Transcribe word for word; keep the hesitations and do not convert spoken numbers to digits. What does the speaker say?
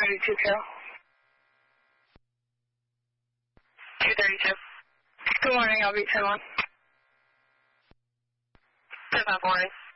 thirty-two, Carol. two thirty-two. Good morning, I'll be ten one. ten five morning.